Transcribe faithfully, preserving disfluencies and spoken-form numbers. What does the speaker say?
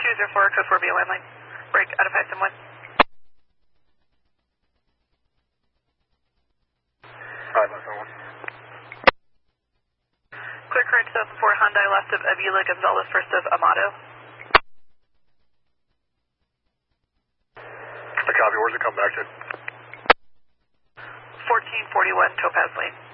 two zero four, code four B O N line. Break out of high sim one. five left one. Clear current two thousand four Hyundai left of Avila Gonzalez, first of Amato. The copy, where's it come back to? fourteen forty-one Topaz Lane.